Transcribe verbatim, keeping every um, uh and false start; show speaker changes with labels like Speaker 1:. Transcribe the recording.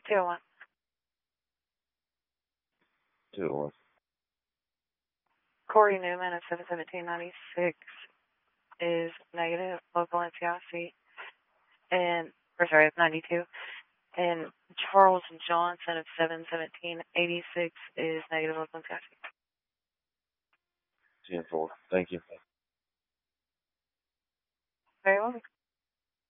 Speaker 1: two oh one.
Speaker 2: two oh one.
Speaker 1: Corey Newman of seven seventeen ninety-six is negative, local N C I C. And, or sorry, ninety-two. And Charles Johnson of seven seventeen eighty-six is negative, local N C I C.
Speaker 2: ten four. Thank you.
Speaker 1: Very well.